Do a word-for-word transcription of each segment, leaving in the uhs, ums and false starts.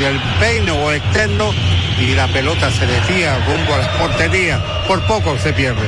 el peine o externo y la pelota se desvía rumbo a la portería. Por poco se pierde.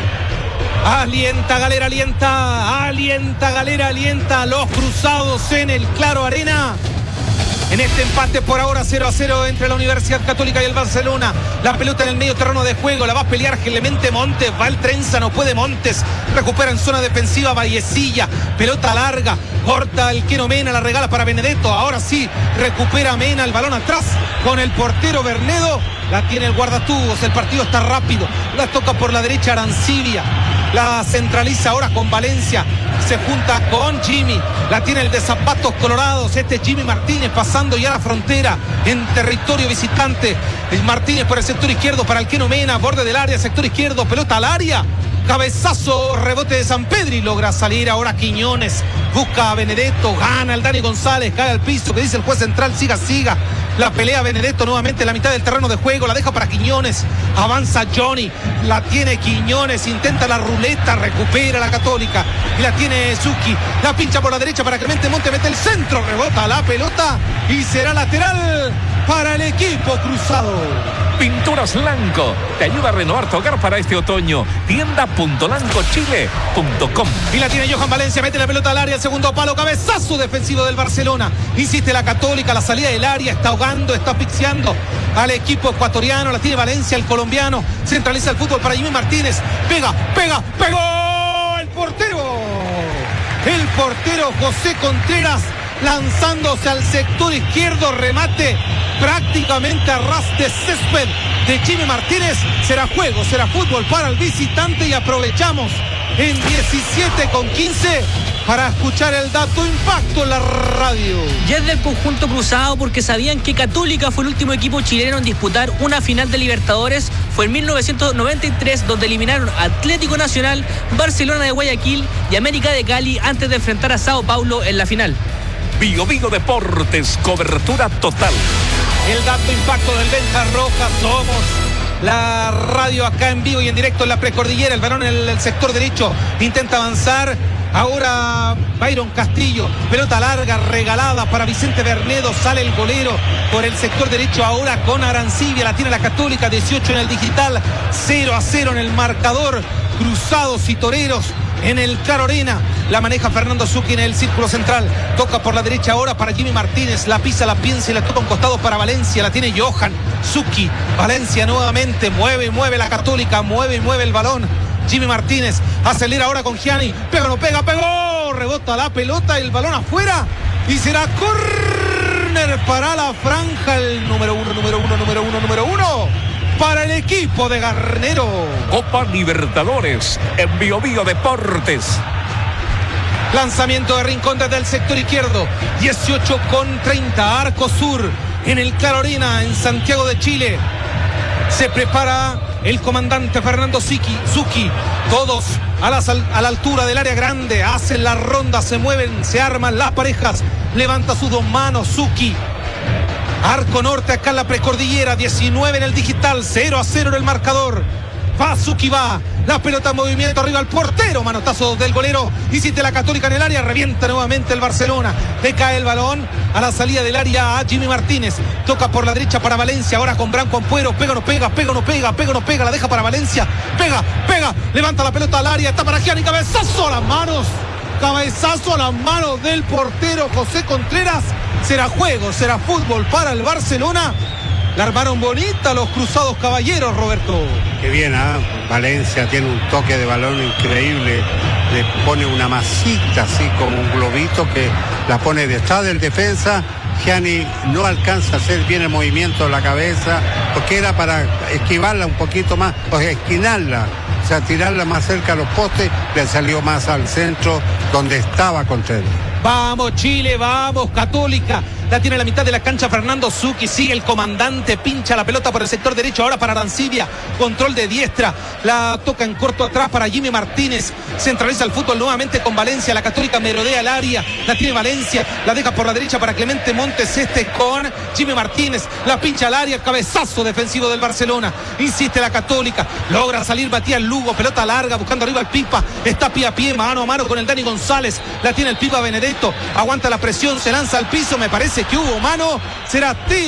Alienta Galera, alienta, alienta Galera, alienta a los cruzados en el Claro Arena. En este empate por ahora cero a cero entre la Universidad Católica y el Barcelona. La pelota en el medio terreno de juego, la va a pelear Clemente Montes, va el trenza, no puede Montes, recupera en zona defensiva Vallecilla, pelota larga, corta el Keno Mena, la regala para Benedetto, ahora sí, recupera Mena, el balón atrás con el portero Bernedo, la tiene el guardatubos, el partido está rápido, la toca por la derecha Arancibia, la centraliza ahora con Valencia, se junta con Jimmy, la tiene el de zapatos colorados, este Jimmy Martínez pasando ya la frontera en territorio visitante, el Martínez por el sector izquierdo para el Keno Mena, borde del área, sector izquierdo, pelota al área, cabezazo, rebote de San Pedro y logra salir ahora Quiñones, busca a Benedetto, gana el Dani González, cae al piso, que dice el juez central, siga, siga, la pelea Benedetto nuevamente en la mitad del terreno de juego, la deja para Quiñones, avanza Johnny, la tiene Quiñones, intenta la ruleta, recupera la Católica y la tiene Zucchi, la pincha por la derecha para Clemente Monte, mete el centro, rebota la pelota y será lateral para el equipo cruzado. Pinturas Lanco te ayuda a renovar tu hogar para este otoño. Tienda punto lanco chile punto com. Y la tiene Johan Valencia, mete la pelota al área, el segundo palo, cabezazo defensivo del Barcelona. Insiste la Católica, la salida del área, está ahogando, está asfixiando al equipo ecuatoriano. La tiene Valencia, el colombiano. Centraliza el fútbol para Jimmy Martínez. Pega, pega, pegó el portero. El portero José Contreras lanzándose al sector izquierdo, remate prácticamente a ras de césped de Jimmy Martínez. Será juego, será fútbol para el visitante y aprovechamos en diecisiete con quince para escuchar el dato impacto en la radio. Ya es del conjunto cruzado porque sabían que Católica fue el último equipo chileno en disputar una final de Libertadores. Fue en mil novecientos noventa y tres donde eliminaron a Atlético Nacional, Barcelona de Guayaquil y América de Cali antes de enfrentar a Sao Paulo en la final. Bio Bio Deportes, cobertura total. El dato impacto del Benja Roja, somos la radio acá en vivo y en directo en la precordillera, el balón en el, el sector derecho, intenta avanzar, ahora Byron Castillo, pelota larga, regalada para Vicente Bernedo, sale el golero por el sector derecho ahora con Arancibia, la tiene la Católica, dieciocho en el digital, cero a cero en el marcador, cruzados y toreros en el Claro Arena, la maneja Fernando Zucchi en el círculo central, toca por la derecha ahora para Jimmy Martínez, la pisa, la piensa y la toca un costado para Valencia, la tiene Johan Zucchi, Valencia nuevamente, mueve y mueve la Católica, mueve y mueve el balón, Jimmy Martínez, acelera ahora con Gianni, pega, no pega, pegó, rebota la pelota, el balón afuera y será córner para la franja, el número uno, número uno, número uno, número uno. Para el equipo de Garnero. Copa Libertadores en Bio Bio Deportes. Lanzamiento de Rincón desde el sector izquierdo. dieciocho con treinta. Arco Sur en el Claro Arena en Santiago de Chile. Se prepara el comandante Fernando Zucchi. Todos a la, a la altura del área grande. Hacen la ronda, se mueven, se arman las parejas. Levanta sus dos manos Zucchi. Arco Norte acá en la precordillera, diecinueve en el digital, cero a cero en el marcador. Va Zucchi, va, la pelota en movimiento arriba al portero, manotazo del golero, insiste la Católica en el área, revienta nuevamente el Barcelona, le cae el balón a la salida del área a Jimmy Martínez, toca por la derecha para Valencia, ahora con Branco Ampuero, pega no pega, pega no pega, pega no pega, la deja para Valencia, pega, pega, levanta la pelota al área, está para Gianni, cabezazo a las manos, cabezazo a las manos del portero José Contreras. Será juego, será fútbol para el Barcelona. La armaron bonita los cruzados caballeros, Roberto. Qué bien, ¿eh? Valencia tiene un toque de balón increíble. Le pone una masita así como un globito que la pone detrás del defensa. Gianni no alcanza a hacer bien el movimiento de la cabeza porque era para esquivarla un poquito más, o esquinarla, o sea, tirarla más cerca a los postes, le salió más al centro donde estaba Contreras. Vamos Chile, vamos Católica. La tiene a la mitad de la cancha Fernando Zucchi, sigue el comandante, pincha la pelota por el sector derecho, ahora para Arancibia, control de diestra, la toca en corto atrás para Jimmy Martínez, centraliza el fútbol nuevamente con Valencia, la Católica merodea el área, la tiene Valencia, la deja por la derecha para Clemente Montes, este con Jimmy Martínez, la pincha al área, cabezazo defensivo del Barcelona, insiste la Católica, logra salir Matías Lugo, pelota larga, buscando arriba el Pipa, está pie a pie, mano a mano con el Dani González, la tiene el Pipa Benedetto, aguanta la presión, se lanza al piso, me parece que hubo mano, será tiro.